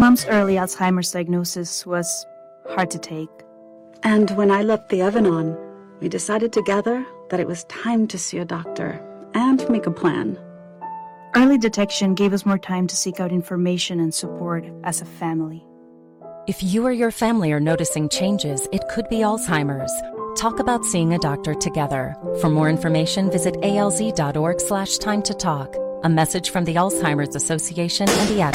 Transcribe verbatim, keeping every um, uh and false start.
Mom's early Alzheimer's diagnosis was hard to take. And when I left the oven on, we decided together that it was time to see a doctor and make a plan. Early detection gave us more time to seek out information and support as a family. If you or your family are noticing changes, it could be Alzheimer's. Talk about seeing a doctor together. For more information, visit alz.org slash time to talk. A message from the Alzheimer's Association and the Ad